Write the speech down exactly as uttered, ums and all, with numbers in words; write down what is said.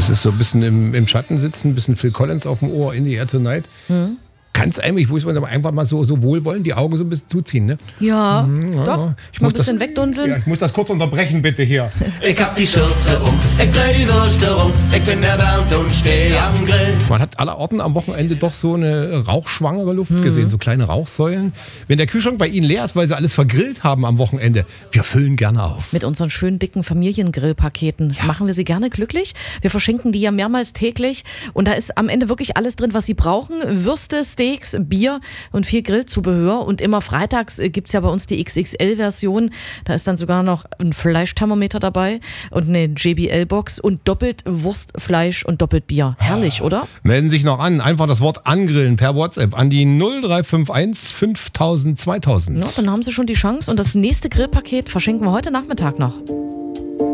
Das ist so ein bisschen im, im Schatten sitzen, ein bisschen Phil Collins auf dem Ohr, In the Air Tonight. Mhm. Ganz eigentlich, muss man aber einfach mal so, so wohlwollend die Augen so ein bisschen zuziehen, ne? Ja, mhm, ja doch. Ich muss ein bisschen das, wegdunseln. Ja, ich muss das kurz unterbrechen, bitte, hier. Ich hab die Schürze um, ich dreh die Würste rum, ich bin der Bernd und steh am Grill. Man hat allerorten am Wochenende doch so eine rauchschwangere Luft mhm. gesehen, so kleine Rauchsäulen. Wenn der Kühlschrank bei Ihnen leer ist, weil Sie alles vergrillt haben am Wochenende, wir füllen gerne auf. Mit unseren schönen dicken Familiengrillpaketen ja. machen wir Sie gerne glücklich. Wir verschenken die ja mehrmals täglich und da ist am Ende wirklich alles drin, was Sie brauchen. Würste, Steaks, Bier und viel Grillzubehör. Und immer freitags gibt's ja bei uns die X X L-Version. Da ist dann sogar noch ein Fleischthermometer dabei und eine J B L-Box und doppelt Wurst, Fleisch und doppelt Bier. Herrlich, oder? Melden Sie sich noch an. Einfach das Wort angrillen per WhatsApp an die null drei fünf eins fünftausend zweitausend. Ja, dann haben Sie schon die Chance. Und das nächste Grillpaket verschenken wir heute Nachmittag noch.